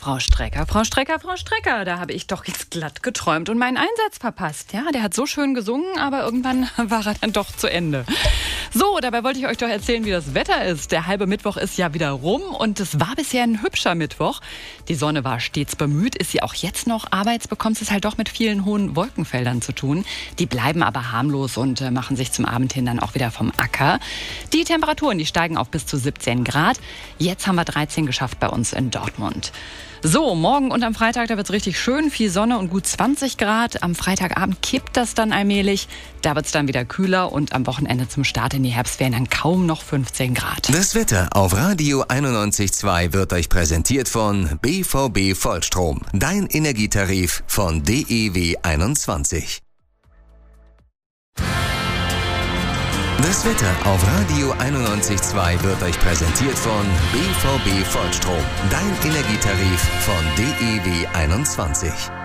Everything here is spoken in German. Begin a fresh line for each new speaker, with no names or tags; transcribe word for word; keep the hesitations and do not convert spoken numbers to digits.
Frau Strecker, Frau Strecker, Frau Strecker, da habe ich doch jetzt glatt geträumt und meinen Einsatz verpasst. Ja, der hat so schön gesungen, aber irgendwann war er dann doch zu Ende. So, dabei wollte ich euch doch erzählen, wie das Wetter ist. Der halbe Mittwoch ist ja wieder rum und es war bisher ein hübscher Mittwoch. Die Sonne war stets bemüht, ist sie auch jetzt noch, aber jetzt bekommt es halt doch mit vielen hohen Wolkenfeldern zu tun. Die bleiben aber harmlos und äh, machen sich zum Abend hin dann auch wieder vom Acker. Die Temperaturen, die steigen auf bis zu siebzehn Grad. Jetzt haben wir dreizehn geschafft bei uns in Dortmund. So, morgen und am Freitag, da wird es richtig schön, viel Sonne und gut zwanzig Grad. Am Freitagabend kippt das dann allmählich. Da wird es dann wieder kühler und am Wochenende zum Start in die Herbstferien dann kaum noch fünfzehn Grad.
Das Wetter auf Radio einundneunzig Komma zwei wird euch präsentiert von B V B Vollstrom. Dein Energietarif von D E W einundzwanzig. Das Wetter auf Radio einundneunzig Komma zwei wird euch präsentiert von B V B Vollstrom. Dein Energietarif von D E W einundzwanzig.